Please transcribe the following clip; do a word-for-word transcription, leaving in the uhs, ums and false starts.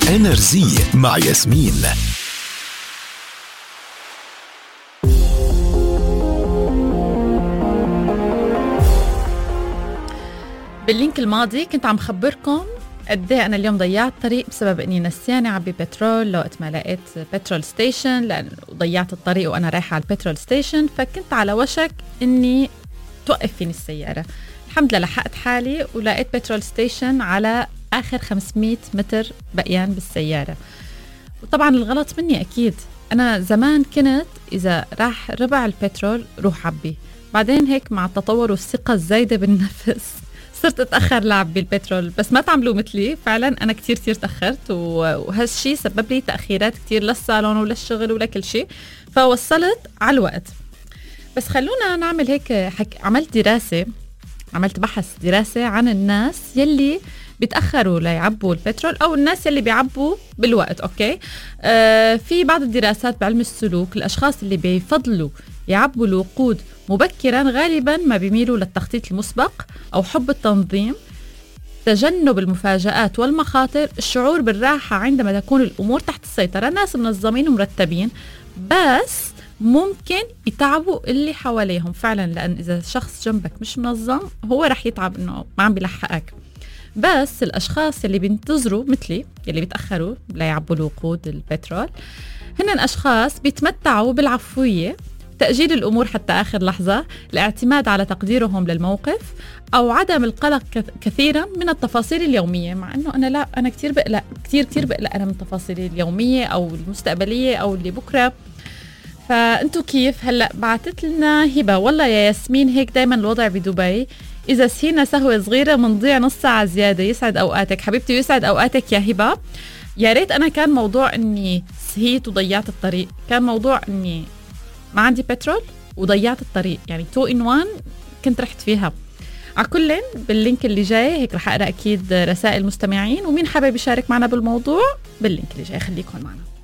إنرجي مع ياسمين. باللينك الماضي كنت عم خبركم قد ايه انا اليوم ضيعت طريق بسبب اني نسياني عبي بترول لوقت ما لقيت بترول ستيشن، لأن ضيعت الطريق وانا رايحه على البترول ستيشن، فكنت على وشك اني توقف فيني السياره. الحمد لله لحقت حالي ولقيت بترول ستيشن على اخر خمسمية متر بقيان بالسياره. وطبعا الغلط مني اكيد، انا زمان كنت اذا راح ربع البترول روح عبي، بعدين هيك مع التطور والثقه الزايده بالنفس صرت اتاخر لعبي البترول. بس ما تعملوا مثلي، فعلا انا كتير كتير تاخرت، وهالشي سبب لي تاخيرات كتير للصالون ولا الشغل ولا كل شيء، فوصلت على الوقت. بس خلونا نعمل هيك حك... عملت دراسه عملت بحث دراسه عن الناس يلي بيتأخروا ليعبوا البترول أو الناس اللي بيعبوا بالوقت. أوكي، آه في بعض الدراسات بعلم السلوك الأشخاص اللي بيفضلوا يعبوا الوقود مبكرا غالبا ما بيميلوا للتخطيط المسبق أو حب التنظيم، تجنب المفاجآت والمخاطر، الشعور بالراحة عندما تكون الأمور تحت السيطرة. ناس منظمين ومرتبين بس ممكن يتعبوا اللي حواليهم فعلا، لأن إذا شخص جنبك مش منظم هو رح يتعب إنه ما عم بيلحقك. بس الأشخاص اللي بينتظروا مثلي اللي بيتأخروا ليعبوا الوقود البترول هن أشخاص بيتمتعوا بالعفوية، تأجيل الأمور حتى آخر لحظة، الاعتماد على تقديرهم للموقف، أو عدم القلق كثيرا من التفاصيل اليومية. مع أنه أنا لا أنا كتير بقلق كتير كتير بقلق أنا من التفاصيل اليومية أو المستقبلية أو اللي بكرة. فأنتوا كيف؟ هلأ بعتت لنا هبة، والله يا ياسمين هيك دايما الوضع بدبي، إذا سهينا سهوة صغيرة منضيع نص ساعة زيادة. يسعد أوقاتك حبيبتي ويسعد أوقاتك يا هبة. يا ريت أنا كان موضوع أني سهيت وضيعت الطريق، كان موضوع أني ما عندي بترول وضيعت الطريق، يعني تو إن وان كنت رحت فيها. على كل باللينك اللي جاي هيك رح أقرأ أكيد رسائل المستمعين، ومين حابب يشارك معنا بالموضوع باللينك اللي جاي خليكم معنا.